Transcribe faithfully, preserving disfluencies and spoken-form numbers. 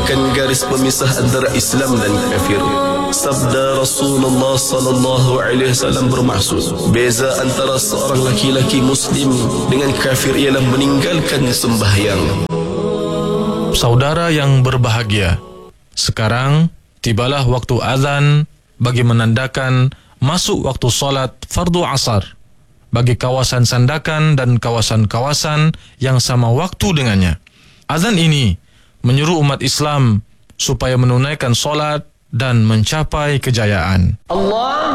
merupakan garis pemisah antara Islam dan kafir. Sabda Rasulullah sallallahu alaihi wasallam bermaksud, beza antara seorang laki-laki muslim dengan kafir ialah meninggalkan sembahyang. Saudara yang berbahagia, sekarang tibalah waktu azan bagi menandakan masuk waktu solat fardu asar bagi kawasan Sandakan dan kawasan-kawasan yang sama waktu dengannya. Azan ini menyuruh umat Islam supaya menunaikan solat dan mencapai kejayaan. Allah